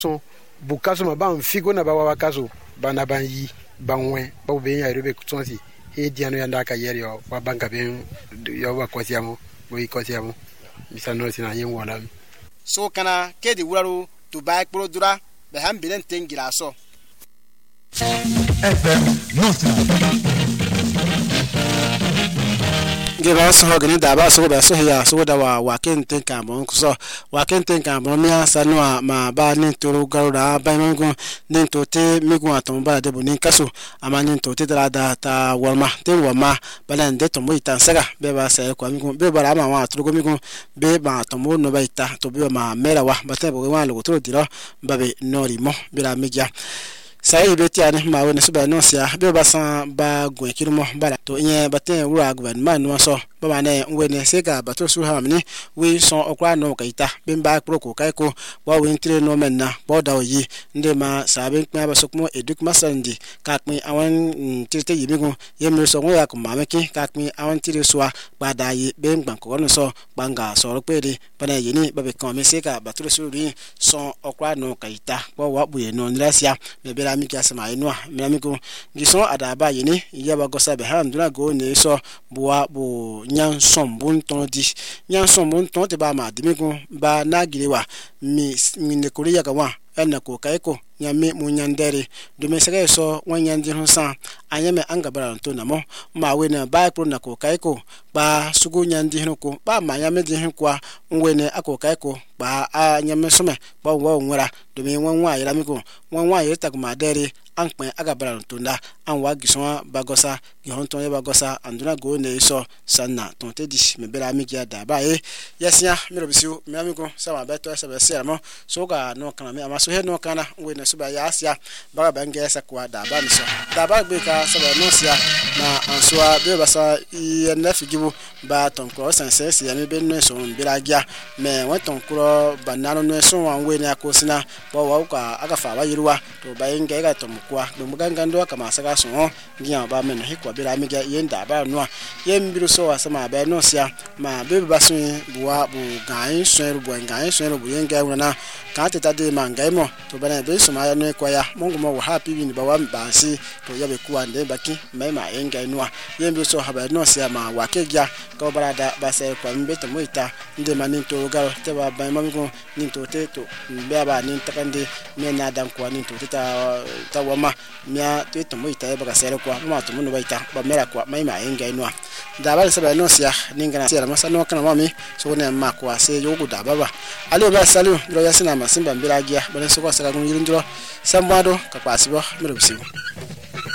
so bukaso ma ban figo na ba wa kaso bana ban yi banwe ba be ya rebe kutonsi e diano yanda ka yeri yo wa banka ben yo wa kwasiamo we kwasiamo misano sina yin wala so kana ke di wuraru to ba ekporo dura be han bilen tengira so Geba so gani da ba so ba so ya so da wa kenten kan bon so wa kenten kan bon mi asanu ma ba ni toro garuda ba mi gun ni to te mi gun aton ba de bo ni kaso ama ni to te da ta warma te warma bala nde to mo itan saga be ba sa ko mi gun be ba ma wa toro go mi gun be ba to mo no ba ita to be ma mera wa ba te bo wa lo to diro ba be nori mo be la meja sai beti ani ma wona suba no sia be ba san ba gun kirmo bala to yen baten wura gouvernement no so ba ne wene sega bato su ha mni we son okwa no kaita be ba proko kai ko wa we entre no menna bo da yi nde ma sabe kma ba sokmo eduk masandi ka kmi awan tirte yimi gun yemre so ya ko ma meki ka kmi awan tire so ba da yi be ngban ko no so banga so ro pe de bana yini ba be kan me sega bato su ri son okwa no kaita bo wa bu ye no nrasia me be mi kia sama ino mi amigo gison adaba yini ya ba gosa be han duna go ne so boa bo nyan som bun ton di nyan som bun ton te ba ma dimigo ba na girewa mi ne korea ka wa ena ko kai ko nyame mu nyandere do me sege so wanyan di honsan anyame angabara to na mo ma we na ba pro na ko kai ko ba sugo nyandi hin ko ba ma nyame di hin kwa nwene ako kai ko ba anyame some ba wo nwara do me wanwa yira mi ko wanwa yira ta ko ma dere anpe agabara to nda anwa gison bagosa gi honton ye bagosa anduna go ne so sanna ton te di me bela mi gia da ba yesia mi robisiu mi ami ko sa ma beto sa be se mo so ga no kana mi ama so he no kana we na so ba ya asia ba ba nge sa kwa da ba mi so da ba gbe ka sa ba no sia na ansoa be ba sa ye na figibu ba ton ko sanse se ya mi be no so mbira gia me won ton kro banano no so wan we na ko sina ba wa ka aga fa ba yiruwa to ba nge ga to kwa do muganga ndo kama saka so ngia ba men hikwa bela mi ga yenda ba no yembiru so asama ba no sia ma be ba so buwa bu gan so bu gan so bu yenga wona ka teta de manga mo to bana be so ma ya no kwa ya mongo mo happy win ba wa bansi to ya be kuwa nde baki mai ma yenga no yembiru so ha ba no sia ma wa ke gya ka barada ba se kwa mbe to moita nde manin to ga te ba ba ma ko nin to te to be ba nin takande me na dan kwa nin to ta wama mia to moita e ba sere kwa ma to muno baita ba mera kwa mai ma yenga ino da ba se ba no sia ninga na sera masa no kana mami so ne ma kwa se yogu da baba ale ba salu ro ya sina masimba mbira gia ba ne so kwa saka gun yirin dro sambado ka pasibo mero bisi